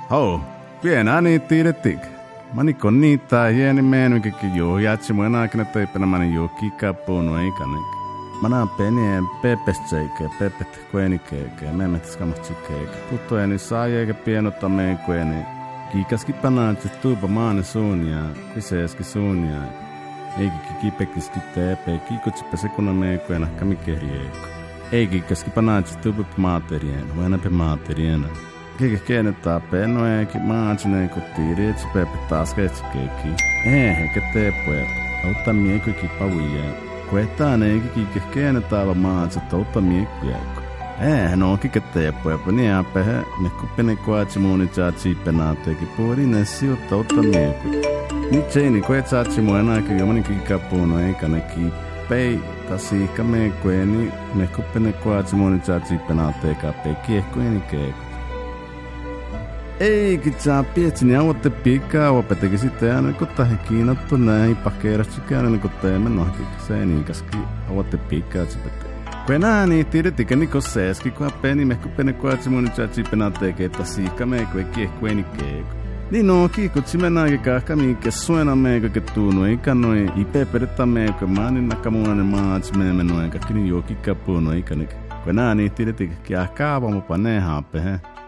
Hau, pienä niin tiedettik. Mani kon niitä hieni meenukikin joo, jatsi mun aikana teipänä mani joo kikapuunu eikänik. Mana penien pepestseike, pepet kuenikeike, memmet skamatsikkeike. Puttoeni saajeke pienota meen kueni. Kiikaski panaatsi tuupa maane suunia, kyseeski suunia. Eikikin kipekiski teepe, kiikutsipa sekuna meen kuena kamikehrieko. Eikikäski panaatsi tuupa maaterien, huenape maateriena. Keke keenetää penoeeki, maatsineen kun tiirietsi pepe taas keitsikeeki. Heke teepoja, auttaa miekuikin pavuja. Kuetaan eikin keenetää maatsit auttaa miekujaiko. No kike teepoja, niin pehe, me kuppene kuatsi muuni tsaatsi penaateeki puolinen sijoittaa auttaa miekuja. Nyt seini kuetsaatsi muu enääkin jomani kikapuunu eikä ne kiippei. Tasiikka miekueni, me kuppene kuatsi muuni tsaatsi penaateeka pekiehkueni keeko. Eikin saa pietsin ja avoitte piikkaa opeteki sitten aina kun tähän kiinattu näin pakeerasti käyn kun teemme nohkikseen niikaski avoitte piikkaa tsipette. Kun enää niin tiedettikä niko seeski kun peni mehku pene kuatsi mun tjatsi penaa tekee tasiikka meikku ei kiehkueni keeko. Niin no kiikutsi mennä aika kahka miinkä suena meikku kettuunu eikä noin ipe peretta meikku maanin nakkamuunainen maats meemme noin kaikki niin juokikkapuunu eikä nik. Kun enää niin tiedettikä kiahkaa avomupa ne haapehe.